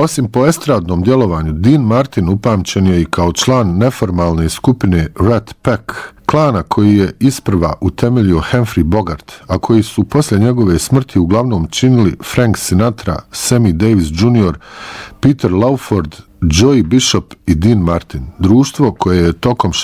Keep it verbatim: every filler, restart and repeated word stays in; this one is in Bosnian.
Osim po estradnom djelovanju, Dean Martin upamćen je i kao član neformalne skupine Rat Pack, klana koji je isprva utemeljio Humphrey Bogart, a koji su poslije njegove smrti uglavnom činili Frank Sinatra, Sammy Davis junior, Peter Lawford, Joey Bishop i Dean Martin. Društvo koje je tokom